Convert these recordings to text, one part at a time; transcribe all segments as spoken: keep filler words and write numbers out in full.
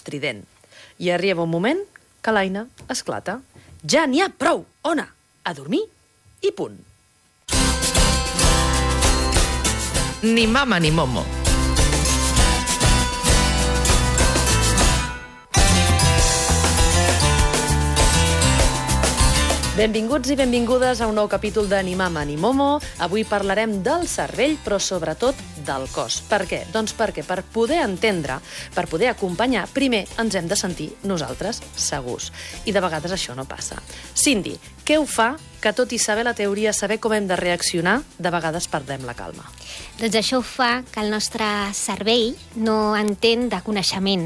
estrident. I arriba un moment que l'Aina esclata. Ja n'hi ha prou, Ona! A dormir i punt. Ni mama ni momo. Benvinguts i benvingudes a un nou capítol de Ni mama ni momo. Avui parlarem del cervell, però sobretot del cos. Per què? Doncs perquè per poder entendre, per poder acompanyar, primer ens hem de sentir nosaltres segurs. I de vegades això no passa. Cindy, què ho fa que, tot i saber la teoria, saber com hem de reaccionar, de vegades perdem la calma? Doncs això ho fa que el nostre cervell no entén de coneixement.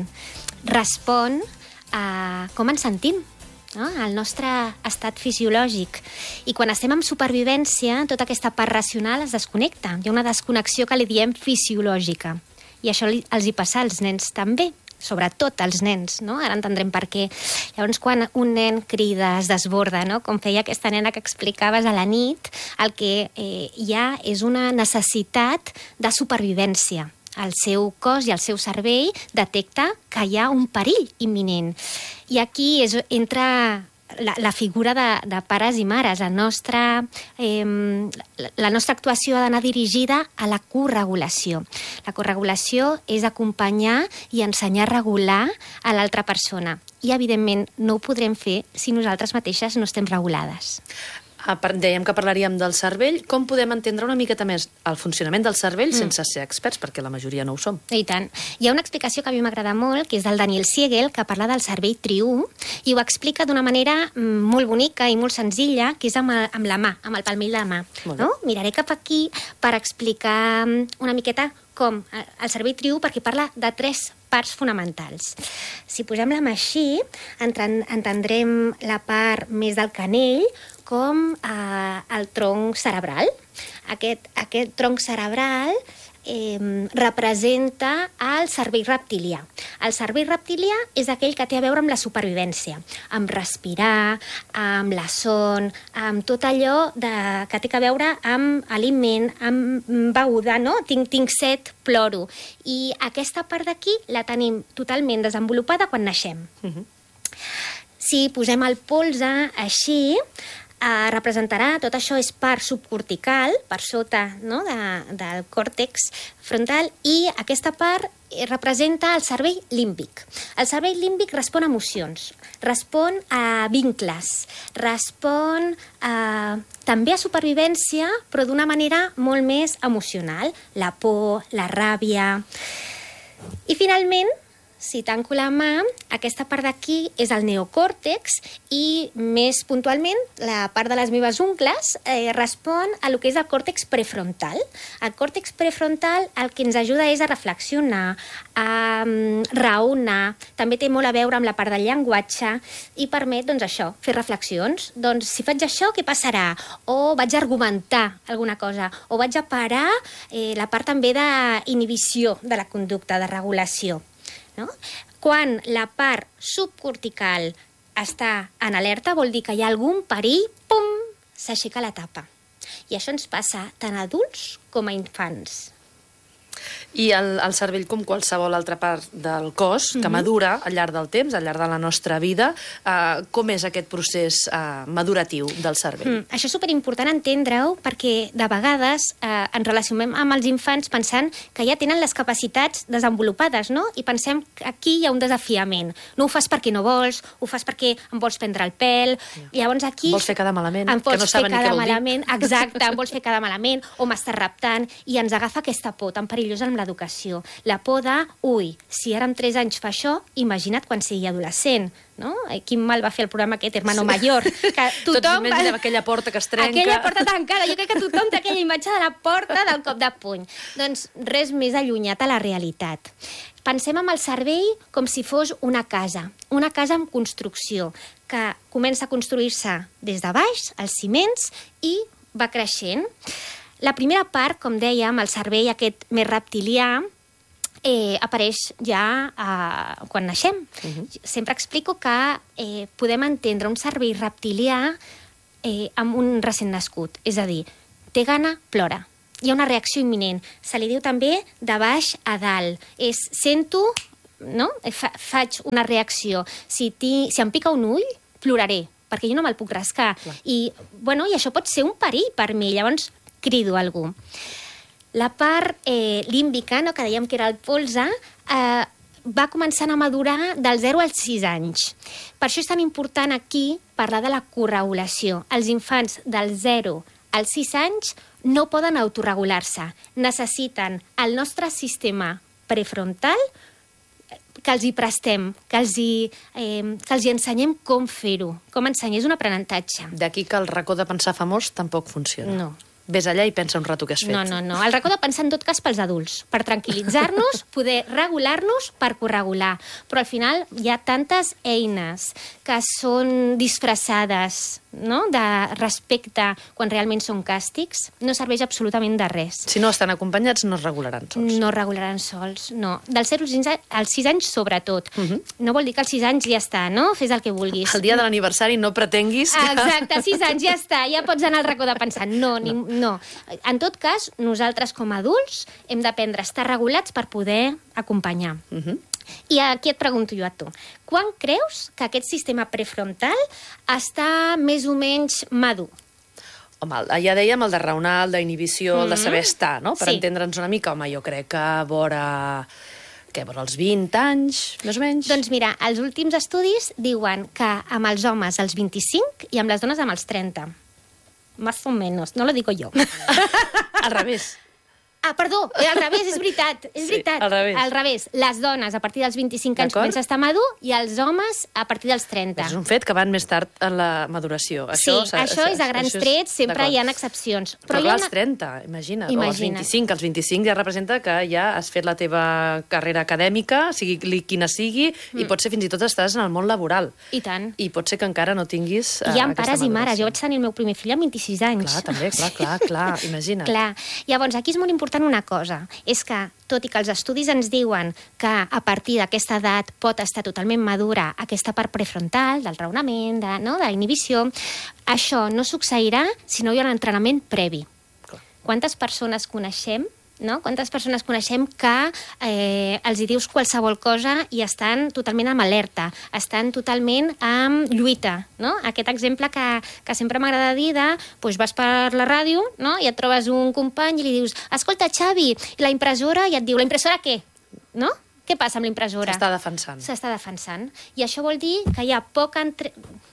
Respon a com ens sentim, no? Al nostre estat fisiològic. I quan estem en supervivència, tota aquesta part racional es desconnecta. Hi ha una desconnexió que li diem fisiològica. I això els hi passa als nens també, sobretot als nens, no? Ara entendrem per què. Llavors, quan un nen crida, es desborda, no? Com feia aquesta nena que explicaves a la nit, el que eh, hi ha és una necessitat de supervivència. El seu cos i el seu cervell detecta que hi ha un perill imminent. I aquí és, entra la, la figura de, de pares i mares. La nostra, eh, la nostra actuació ha d'anar dirigida a la corregulació. La corregulació és acompanyar i ensenyar a regular a l'altra persona. I, evidentment, no ho podrem fer si nosaltres mateixes no estem regulades. Ah, dèiem que parlaríem del cervell. Com podem entendre una miqueta més el funcionament del cervell mm. sense ser experts, perquè la majoria no ho som? I tant. Hi ha una explicació que a mi m'agrada molt, que és del Daniel Siegel, que parla del cervell triú, i ho explica d'una manera molt bonica i molt senzilla, que és amb, el, amb la mà, amb el palmell de la mà. No? Miraré cap aquí per explicar una miqueta com el cervell triú, perquè parla de tres parts fonamentals. Si posem la mà així, entendrem la part més del canell, com eh, el tronc cerebral. Aquest, aquest tronc cerebral eh, representa el cervell reptilià. El cervell reptilià és aquell que té a veure amb la supervivència, amb respirar, amb la son, amb tot allò de, que té a veure amb aliment, amb beguda, no? Tinc, tinc set, ploro. I aquesta part d'aquí la tenim totalment desenvolupada quan naixem. Uh-huh. Si posem el polze així, Uh, representarà, tot això és part subcortical, per sota, no? de, del còrtex frontal, i aquesta part representa el cervell límbic. El cervell límbic respon a emocions, respon a vincles, respon a, també a supervivència, però d'una manera molt més emocional, la por, la ràbia. I finalment, si tanco la mà, aquesta part d'aquí és el neocòrtex i, més puntualment, la part de les meves ungles eh, respon a lo que és el còrtex prefrontal. El còrtex prefrontal el que ens ajuda és a reflexionar, a um, raonar, també té molt a veure amb la part del llenguatge i permet, doncs, això, fer reflexions. Doncs, si faig això, què passarà? O vaig a argumentar alguna cosa, o vaig a parar eh, la part també d'inhibició de la conducta, de regulació. No? Quan la part subcortical està en alerta, vol dir que hi ha algun perill, pum, s'aixeca la tapa. I això ens passa tant a adults com a infants. I el, el cervell, com qualsevol altra part del cos, que mm-hmm. madura al llarg del temps, al llarg de la nostra vida, eh, com és aquest procés eh, maduratiu del cervell? Mm, això és superimportant entendre-ho, perquè de vegades eh, ens relacionem amb els infants pensant que ja tenen les capacitats desenvolupades, no? I pensem que aquí hi ha un desafiament. No ho fas perquè no vols, ho fas perquè em vols prendre el pèl. Ja. Llavors aquí... Em vols fer cada malament, em que no saben ni què vol malament, dir. Exacte, em vols fer cada malament, o m'estàs raptant, i ens agafa aquesta por tan perillosa amb l'educació. La por de, ui, si ara amb tres anys fa això, imagina't quan sigui adolescent, no? Quin mal va fer el programa aquest, Hermano Mayor. Que tothom... Tots imaginem aquella porta que es trenca. Aquella porta tancada. Jo crec que tothom té aquella imatge de la porta del cop de puny. Doncs res més allunyat a la realitat. Pensem en el cervell com si fos una casa, una casa en construcció, que comença a construir-se des de baix, els ciments, i va creixent. La primera part, com dèiem, el cervell aquest més reptilià, eh, apareix ja eh, quan naixem. Uh-huh. Sempre explico que eh, podem entendre un cervell reptilià eh, amb un recent nascut. És a dir, té gana, plora. Hi ha una reacció imminent. Se li diu també de baix a dalt. És, sento no? Fa, faig una reacció. Si, ti, si em pica un ull, ploraré, perquè jo no me'l puc rascar. I, bueno, I això pot ser un perill per mi, llavors crido algú. La part eh, límbica, no, que dèiem que era el polze, eh, va començant a madurar del zero als sis anys. Per això és tan important aquí parlar de la corregulació. Els infants del zero als sis anys no poden autorregular-se. Necessiten el nostre sistema prefrontal que els hi prestem, que els hi, eh, que els hi ensenyem com fer-ho, com ensenyar. És un aprenentatge. D'aquí que el racó de pensar famós tampoc funciona. No. Ves allà i pensa un rato què has fet. No, no, no. El racó de pensar en tot cas pels adults, per tranquil·litzar-nos, poder regular-nos per corregular. Però al final hi ha tantes eines que són disfressades, no?, de respecte quan realment són càstigs, no serveix absolutament de res. Si no estan acompanyats, no es regularan sols. No regularan sols, no. Del zero als sis anys, sobretot. Uh -huh. No vol dir que als sis anys ja està, no? Fes el que vulguis. El dia de l'aniversari no pretenguis... Exacte, sis anys ja està, ja pots anar al racó de pensar. No, ni, no. En tot cas, nosaltres com a adults hem d'aprendre a estar regulats per poder acompanyar. Uh -huh. I aquí et pregunto jo a tu. Quan creus que aquest sistema prefrontal està més o menys madur? Home, ja dèiem el de raonar, el d'inhibició, mm-hmm. el de saber estar, no? Per sí. entendre'ns una mica, home, jo crec que vora... Què, vora els vint anys, més o menys? Doncs mira, els últims estudis diuen que amb els homes als vint-i-cinc i amb les dones amb els trenta. Más o menos, no lo digo yo. Al revés. Ah, perdó, al revés, és veritat, és sí, veritat. al revés. Al revés, les dones a partir dels vint-i-cinc anys comença a estar madur i els homes a partir dels trenta. És un fet que van més tard en la maduració. Sí, això, això és a grans trets, sempre hi ha excepcions. Però, Però clar, als trenta, imagina't, imagina't, o als vint-i-cinc. Als vint-i-cinc ja representa que ja has fet la teva carrera acadèmica, sigui quina sigui, mm. i pot ser fins i tot estàs en el món laboral. I tant. I pot ser que encara no tinguis uh, Hi ha pares i mares. Jo vaig tenir el meu primer fill amb vint-i-sis anys. Clar, també, clar, clar, clar, imagina't. Clar. Llavors, aquí és molt important una cosa, és que, tot i que els estudis ens diuen que a partir d'aquesta edat pot estar totalment madura aquesta part prefrontal, del raonament, de, no, de la inhibició, això no succeirà si no hi ha un entrenament previ. Clar. Quantes persones coneixem no? Quantes persones coneixem que eh, els hi dius qualsevol cosa i estan totalment amb alerta, estan totalment amb lluita, no? Aquest exemple que, que sempre m'agrada dir de, doncs vas per la ràdio, no? I et trobes un company i li dius, escolta, Xavi, la impressora, i et diu, la impressora què? No? Què passa amb la impressora? S'està defensant. S'està defensant. I això vol dir que hi ha poc, entre...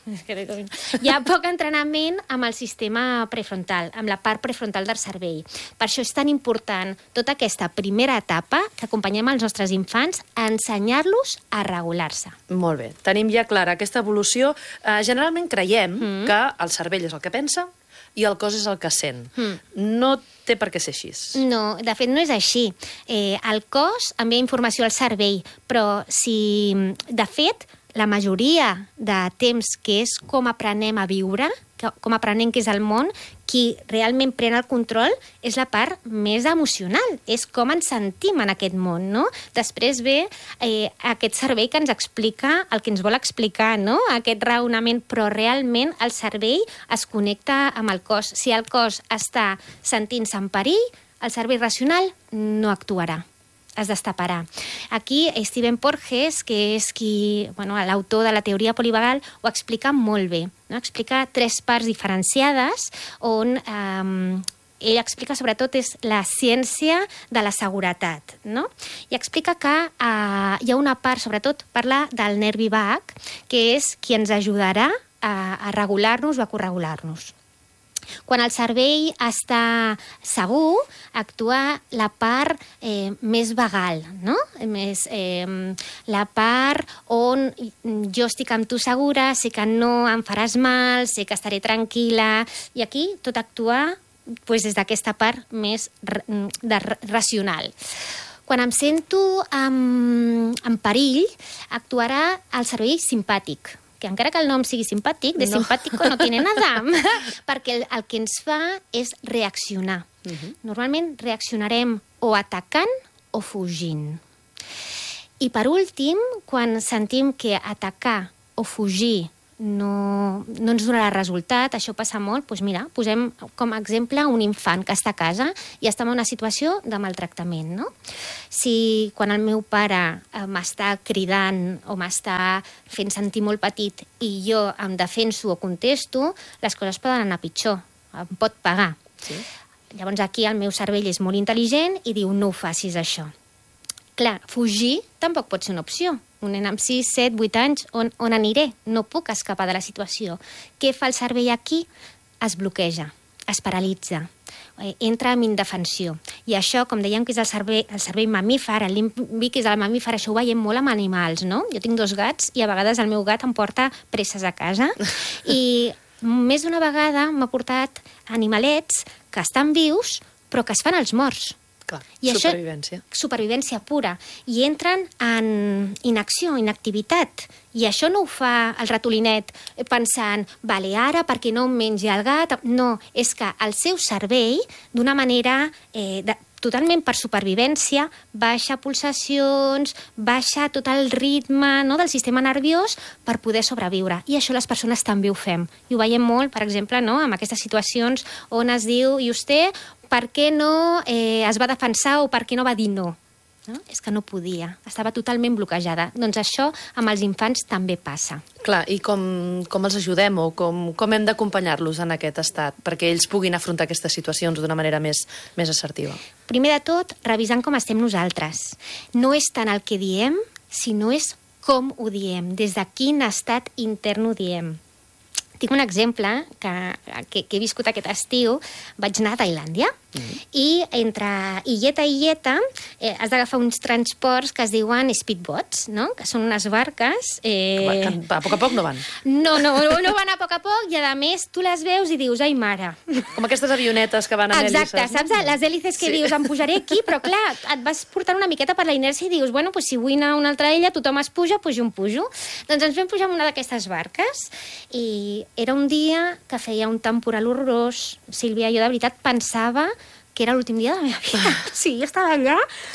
hi ha poc entrenament amb el sistema prefrontal, amb la part prefrontal del cervell. Per això és tan important tota aquesta primera etapa que acompanyem els nostres infants a ensenyar-los a regular-se. Molt bé. Tenim ja clara aquesta evolució. Eh, generalment creiem mm. que el cervell és el que pensa i el cos és el que sent. Mm. No té per què ser així. No, de fet no és així. Eh, el cos envia informació al cervell, però si, de fet, la majoria de temps que és com aprenem a viure, com aprenem que és el món, qui realment pren el control és la part més emocional, és com ens sentim en aquest món, no? Després ve eh, aquest cervell que ens explica el que ens vol explicar, no? Aquest raonament, però realment el cervell es connecta amb el cos. Si el cos està sentint-se en perill, el cervell racional no actuarà. Es destaparà. Aquí Stephen Porges, que és qui, bueno, l'autor de la teoria polivagal, ho explica molt bé. No? Explica tres parts diferenciades on eh, ell explica sobretot és la ciència de la seguretat. No? I explica que eh, hi ha una part, sobretot parla del nervi vag, que és qui ens ajudarà a, a regular-nos o a corregular-nos. Quan el cervell està segur, actua la part eh, més vagal, no? Més, eh, la part on jo estic amb tu segura, sé que no em faràs mal, sé que estaré tranquil·la, i aquí tot actua pues, des d'aquesta part més de racional. Quan em sento en, en perill, actuarà el cervell simpàtic, que encara que el nom sigui simpàtic, de no. simpàtico no tiene nada, perquè el, el que ens fa és reaccionar. Uh-huh. Normalment reaccionarem o atacant o fugint. I per últim, quan sentim que atacar o fugir no, no ens donarà resultat, això passa molt, doncs mira, posem com a exemple un infant que està a casa i està en una situació de maltractament, no? Si quan el meu pare m'està cridant o m'està fent sentir molt petit i jo em defenso o contesto, les coses poden anar pitjor, em pot pagar. Sí. Llavors aquí el meu cervell és molt intel·ligent i diu no ho facis això. Clar, fugir tampoc pot ser una opció. Un nen amb sis, set, vuit anys, on, on aniré? No puc escapar de la situació. Què fa el cervell aquí? Es bloqueja, es paralitza, entra en indefensió. I això, com dèiem que és el cervell, el cervell mamífer, el límbic és el mamífer, això ho veiem molt amb animals, no? Jo tinc dos gats i a vegades el meu gat em porta presses a casa i més d'una vegada m'ha portat animalets que estan vius però que es fan els morts. Clar, I supervivència. Això, supervivència pura. I entren en inacció, inactivitat. I això no ho fa el ratolinet pensant, vale, ara perquè no em mengi el gat... No, és que el seu cervell, d'una manera eh, de, totalment per supervivència, baixa pulsacions, baixa tot el ritme, no, del sistema nerviós per poder sobreviure. I això les persones també ho fem. I ho veiem molt, per exemple, no, en aquestes situacions on es diu, i vostè, per què no eh, es va defensar o per què no va dir no? No? És que no podia, estava totalment bloquejada. Doncs això amb els infants també passa. Clar, i com, com els ajudem o com, com hem d'acompanyar-los en aquest estat perquè ells puguin afrontar aquestes situacions d'una manera més, més assertiva? Primer de tot, revisant com estem nosaltres. No és tant el que diem, sinó és com ho diem, des de quin estat intern ho diem. Tinc un exemple que, que, que he viscut aquest estiu. Vaig anar a Tailàndia mm. i entre illeta i illeta eh, has d'agafar uns transports que es diuen speedboats, no? Que són unes barques... Eh... Que a poc a poc no van. No, no, no van a poc a poc i a més tu les veus i dius, ai mare. Com aquestes avionetes que van amb Exacte, hèlices. saps? No? Les hèlices que sí. Dius, em pujaré aquí, però clar, et vas portant una miqueta per la inèrcia i dius, bueno, pues si vull anar a una altra illa, tothom es puja, pues jo em pujo. Doncs ens vam pujar en una d'aquestes barques i era un dia que feia un temporal horrorós. Sílvia, jo de veritat pensava que era l'últim dia de la meva vida. Sí, jo estava allà,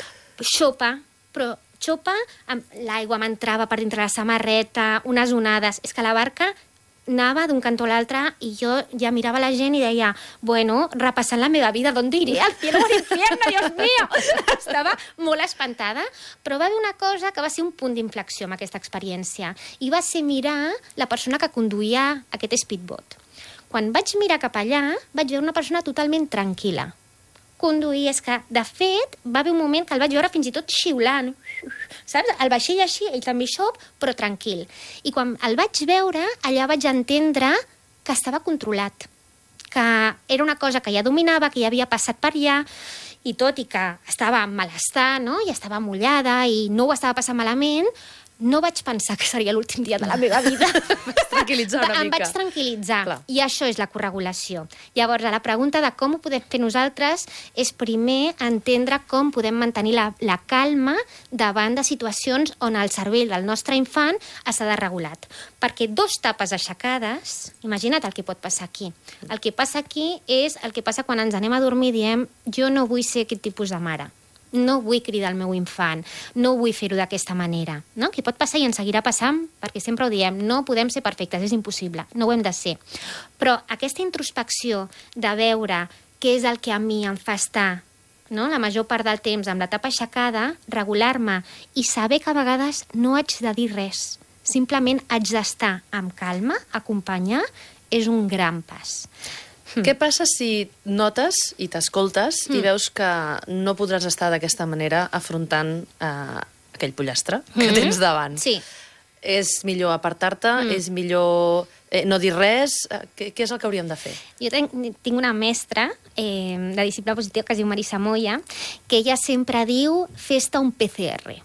xopa, però xopa, l'aigua m'entrava per dintre la samarreta, unes onades. És que la barca anava d'un cantó a l'altre i jo ja mirava la gent i deia, bueno, repassant la meva vida, ¿dónde iré? Al cielo o al infierno, Dios mío! Estava molt espantada, però va haver una cosa que va ser un punt d'inflexió amb aquesta experiència i va ser mirar la persona que conduïa aquest speedboat. Quan vaig mirar cap allà, vaig veure una persona totalment tranquil·la. Conduir, és que, de fet, va haver un moment que el vaig veure fins i tot xiulant, saps? El vaixell així, ell també xop, però tranquil. I quan el vaig veure, allà vaig entendre que estava controlat, que era una cosa que ja dominava, que ja havia passat per allà, i tot i que estava en malestar, no? I estava mullada i no ho estava passant malament, no vaig pensar que seria l'últim dia de la meva vida. Vaig tranquil·litzar una em mica. vaig tranquil·litzar. Clar. I això és la corregulació. Llavors, a la pregunta de com ho podem fer nosaltres és primer entendre com podem mantenir la, la calma davant de situacions on el cervell del nostre infant està desregulat. Perquè dos tapes aixecades, imagina't el que pot passar aquí. El que passa aquí és el que passa quan ens anem a dormir i diem jo no vull ser aquest tipus de mare. No vull cridar el meu infant, no vull fer-ho d'aquesta manera. No? Que pot passar i ens seguirà passant, perquè sempre ho diem, no podem ser perfectes, és impossible, no ho hem de ser. Però aquesta introspecció de veure què és el que a mi em fa estar, no? La major part del temps amb la tapa aixecada, regular-me i saber que a vegades no haig de dir res, simplement haig d'estar amb calma, acompanyar, és un gran pas. Mm. Què passa si notes i t'escoltes mm. i veus que no podràs estar d'aquesta manera afrontant eh, aquell pollastre que mm. tens davant? Sí. És millor apartar-te? Mm. És millor eh, no dir res? Eh, què, què és el que hauríem de fer? Jo tenc, tinc una mestra eh, de disciple positiu que es diu Marisa Moya, que ella sempre diu fes-te un P C R.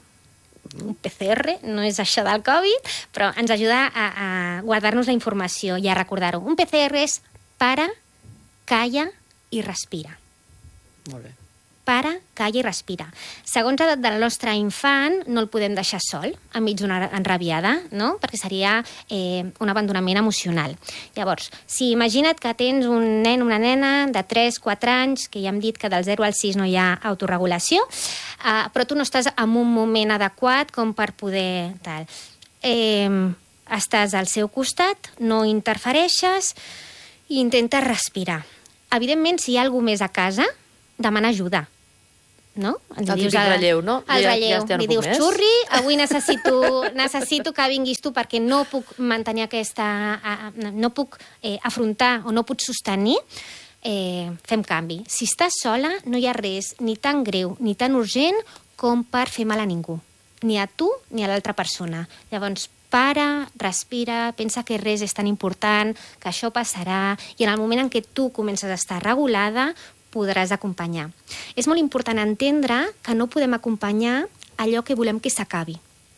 Un P C R, no és això del Covid, però ens ajuda a, a guardar-nos la informació i a recordar-ho. Un P C R és para, calla i respira. Molt bé. Para, calla i respira. Segons l'edat del nostre infant, no el podem deixar sol, enmig d'una enrabiada, no? Perquè seria eh, un abandonament emocional. Llavors, si imagina't que tens un nen o una nena de tres quatre anys, que ja hem dit que del zero al sis no hi ha autorregulació, eh, però tu no estàs en un moment adequat com per poder... Tal. Eh, estàs al seu costat, no interfereixes i intentes respirar. Evidentment, si hi ha algú més a casa, demana ajuda. No? El típic relleu, no? El Ja- relleu. ja estan Li un dius, poc més. xurri, avui necessito, necessito que vinguis tu perquè no puc mantenir aquesta... a- a- no puc eh, afrontar o no puc sostenir, eh, fem canvi. Si estàs sola, no hi ha res ni tan greu ni tan urgent com per fer mal a ningú. Ni a tu ni a l'altra persona. Llavors, para, respira, pensa que res és tan important, que això passarà, i en el moment en què tu comences a estar regulada, podràs acompanyar. És molt important entendre que no podem acompanyar allò que volem que s'acabi.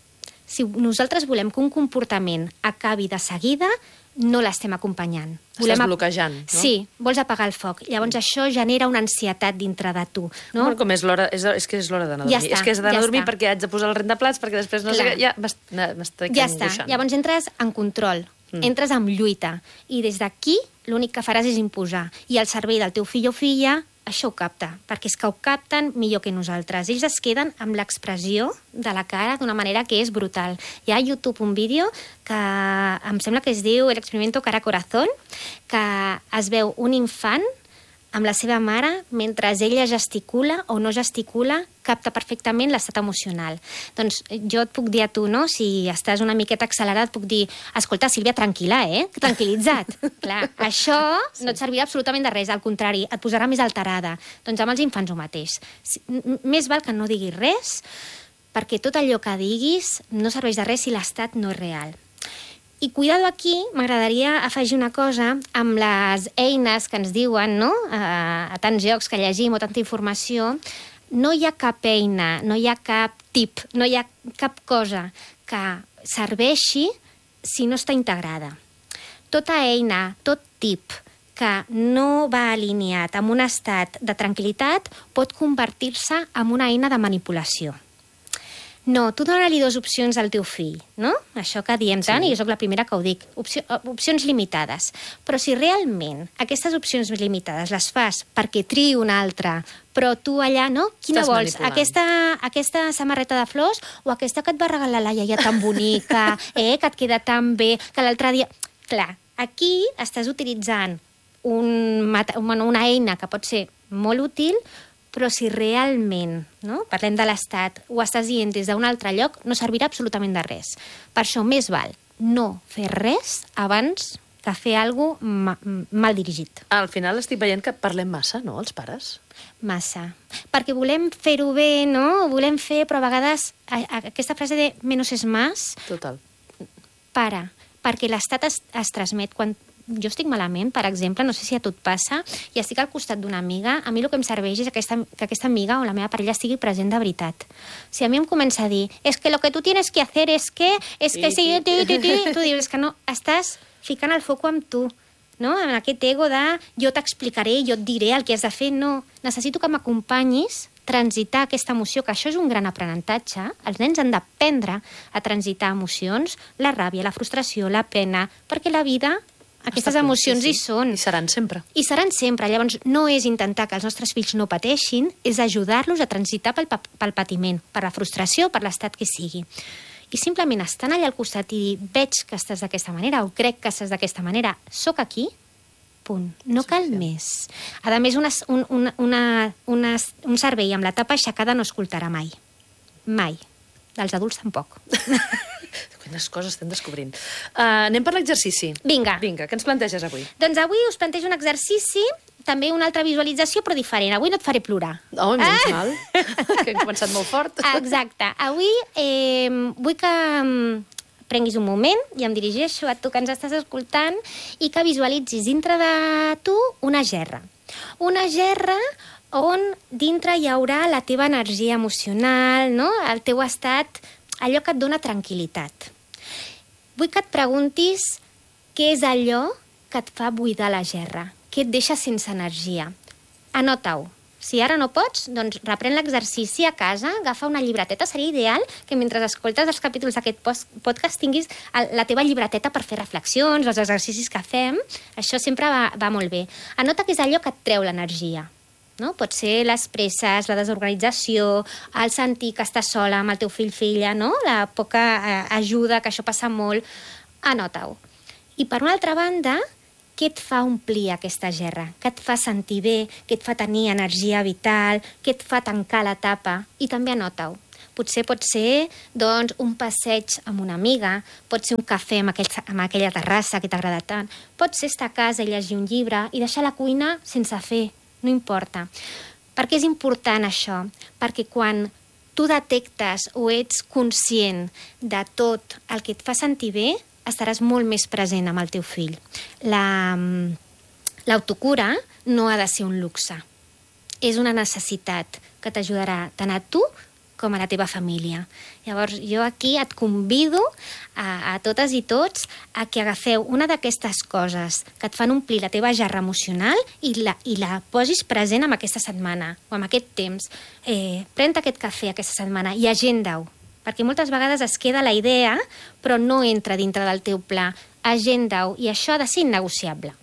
Si nosaltres volem que un comportament acabi de seguida, no l'estem acompanyant. Estàs ap- bloquejant, no? Sí, vols apagar el foc. Llavors això genera una ansietat dintre de tu. No? Bueno, com és l'hora, és, és que és l'hora d'anar a Ja dormir. està, és que és d'anar ja a dormir està. perquè haig de posar el rentaplats, perquè després no sé Clar. què... Ja m'est- m'estic Ja està. angoixant. Llavors entres en control, mm. entres en lluita. I des d'aquí l'únic que faràs és imposar. I el cervell del teu fill o filla això ho capta, perquè és que ho capten millor que nosaltres. Ells es queden amb l'expressió de la cara d'una manera que és brutal. Hi ha a YouTube un vídeo que em sembla que es diu El experimento cara corazón, que es veu un infant amb la seva mare, mentre ella gesticula o no gesticula, capta perfectament l'estat emocional. Doncs jo et puc dir a tu, no? Si estàs una miqueta accelerat, puc dir, escolta, Sílvia, tranquil·la, eh? Tranquil·litza't. Clar, això no et servirà absolutament de res, al contrari, et posarà més alterada. Doncs amb els infants ho mateix. Si- m- Més val que no diguis res, perquè tot allò que diguis no serveix de res si l'estat no és real. I cuidado aquí, m'agradaria afegir una cosa amb les eines que ens diuen, no?, a, a tants llocs que llegim o tanta informació. No hi ha cap eina, no hi ha cap tip, no hi ha cap cosa que serveixi si no està integrada. Tota eina, tot tip que no va alineat amb un estat de tranquil·litat pot convertir-se en una eina de manipulació. No, tu dona-li dues opcions al teu fill, no? Això que diem tant, sí. I jo soc la primera que ho dic. Opció, opcions limitades. Però si realment aquestes opcions limitades les fas perquè triï una altra, però tu allà, no? Quina Estàs vols? manipulant. Aquesta, aquesta samarreta de flors o aquesta que et va regalar la iaia tan bonica, eh? Que et queda tan bé, que l'altre dia... Clar, aquí estàs utilitzant un, mata- bueno, una eina que pot ser molt útil, però si realment, no? Parlem de l'estat, ho estàs dient des d'un altre lloc, no servirà absolutament de res. Per això més val no fer res abans que fer alguna cosa ma mal dirigit. Al final estic veient que parlem massa, no, els pares? Massa. Perquè volem fer-ho bé, no? Ho volem fer, però a vegades a, a, aquesta frase de menos es más, Total. para, perquè l'estat es, es transmet quan jo estic malament, per exemple, no sé si a tu et passa, i estic al costat d'una amiga, a mi el que em serveix és aquesta, que aquesta amiga o la meva parella estigui present de veritat. Si a mi em comença a dir, és es que lo que tu tienes que hacer es que, és es que si... Tu, tu, tu, tu dius, és que no, estàs ficant el foco amb tu, no? En aquest ego de jo t'explicaré, jo et diré el que has de fer. No, necessito que m'acompanyis transitar aquesta emoció, que això és un gran aprenentatge. Els nens han d'aprendre a transitar emocions, la ràbia, la frustració, la pena, perquè la vida... Aquestes emocions sí, sí. hi són. I seran sempre. I seran sempre. Llavors, no és intentar que els nostres fills no pateixin, és ajudar-los a transitar pel, pa pel patiment, per la frustració, per l'estat que sigui. I simplement estant allà al costat i dir, veig que estàs d'aquesta manera o crec que estàs d'aquesta manera, sóc aquí, punt. No cal sí. més. A més, una, un, una, una, una, un cervell amb la tapa aixecada no escoltarà mai. Mai. Dels adults tampoc. Quines coses estem descobrint. Uh, anem per l'exercici. Vinga. Vinga, què ens planteges avui? Doncs avui us plantejo un exercici, també una altra visualització, però diferent. Avui no et faré plorar. Oh, menys ah. mal, que hem començat molt fort. Exacte. Avui eh, vull que prenguis un moment, i em dirigeixo a tu que ens estàs escoltant, i que visualitzis dintre de tu una gerra. Una gerra on dintre hi haurà la teva energia emocional, no? El teu estat, allò que et dona tranquil·litat. Vull que et preguntis què és allò que et fa buidar la gerra, què et deixa sense energia. Anota-ho. Si ara no pots, doncs reprèn l'exercici a casa, agafa una llibreteta. Seria ideal que mentre escoltes els capítols d'aquest podcast tinguis la teva llibreteta per fer reflexions, els exercicis que fem. Això sempre va, va molt bé. Anota què és allò que et treu l'energia. No? Pot ser les presses, la desorganització, el sentir que estàs sola amb el teu fill, filla, no? La poca eh, ajuda, que això passa molt. anota-ho. I per una altra banda, què et fa omplir aquesta gerra? Què et fa sentir bé? Què et fa tenir energia vital? Què et fa tancar l'etapa? I també anota-ho. Potser pot ser doncs, un passeig amb una amiga, pot ser un cafè amb, aquell, amb aquella terrassa que t'agrada tant, pot ser estar a casa i llegir un llibre i deixar la cuina sense fer, no importa. Per què és important això? Perquè quan tu detectes o ets conscient de tot el que et fa sentir bé, estaràs molt més present amb el teu fill. La, l'autocura no ha de ser un luxe. És una necessitat que t'ajudarà tant a tu com a la teva família. Llavors, jo aquí et convido a, a totes i tots a que agafeu una d'aquestes coses que et fan omplir la teva gerra emocional i la, i la posis present en aquesta setmana o en aquest temps. Eh, Pren aquest cafè aquesta setmana i agenda-ho, perquè moltes vegades es queda la idea però no entra dintre del teu pla. Agenda-ho i això ha de ser innegociable.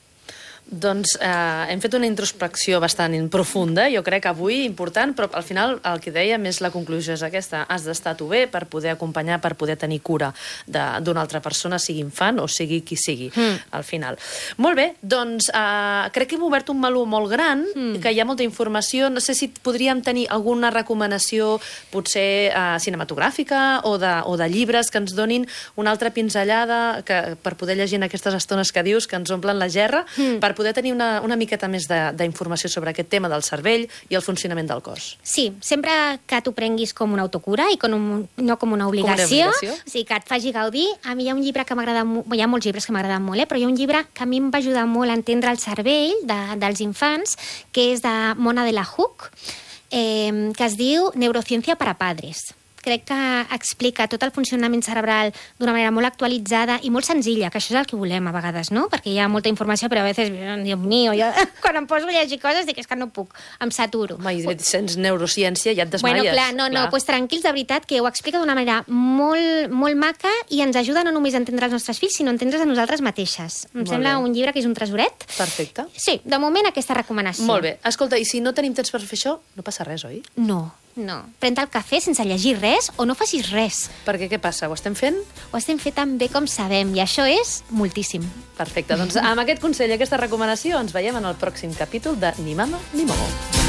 Doncs eh, hem fet una introspecció bastant profunda, jo crec avui important, però al final el que dèiem és la conclusió és aquesta. Has d'estar tu bé per poder acompanyar, per poder tenir cura d'una altra persona, sigui infant o sigui qui sigui, mm. al final. Molt bé, doncs eh, crec que hem obert un meló molt gran, mm. que hi ha molta informació. No sé si podríem tenir alguna recomanació, potser eh, cinematogràfica o de, o de llibres que ens donin una altra pinzellada que, per poder llegir en aquestes estones que dius, que ens omplen la gerra, mm. per poder tenir una, una miqueta més d'informació sobre aquest tema del cervell i el funcionament del cos. Sí, sempre que t'ho prenguis com una autocura i com un, no com una obligació, com una obligació, o sigui, que et faci gaudir. A mi hi ha un llibre que m'agrada molt, hi ha molts llibres que m'agraden molt, eh? Però hi ha un llibre que a mi em va ajudar molt a entendre el cervell de, dels infants, que és de Mona de la Hooch, eh, que es diu Neurociència para padres. Crec que explica tot el funcionament cerebral d'una manera molt actualitzada i molt senzilla, que això és el que volem a vegades, no? Perquè hi ha molta informació, però a vegades, Dios mío, jo quan em poso a llegir coses dic, és que no puc, em saturo. Home, i sents neurociència ja et desmaies. Bueno, clar, no, no, doncs tranquils, de veritat, que ho explica d'una manera molt, molt maca i ens ajuda no només a entendre els nostres fills, sinó a entendre's a nosaltres mateixes. Em molt sembla bé. Un llibre que és un tresoret. Perfecte. Sí, de moment aquesta recomanació. Molt bé. Escolta, i si no tenim temps per fer això, no passa res, oi? No. No, pren el cafè sense llegir res o no facis res. Perquè què passa? Ho estem fent? Ho estem fent tan bé com sabem i això és moltíssim. Perfecte, doncs amb aquest consell i aquesta recomanació ens veiem en el pròxim capítol de Ni mama ni momo.